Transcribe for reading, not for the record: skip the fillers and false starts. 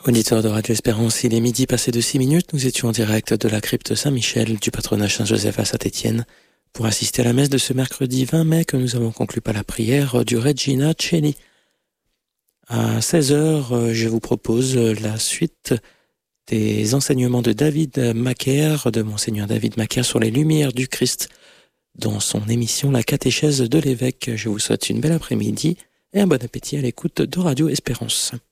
Auditeurs de Radio Espérance, il est midi passé de 6 minutes. Nous étions en direct de la crypte Saint-Michel du patronage Saint-Joseph à Saint-Étienne pour assister à la messe de ce mercredi 20 mai que nous avons conclu par la prière du Regina Coeli. À 16h, je vous propose la suite des enseignements de David Macaire, de Monseigneur David Macaire sur les Lumières du Christ dans son émission La catéchèse de l'évêque. Je vous souhaite une belle après-midi et un bon appétit à l'écoute de Radio Espérance.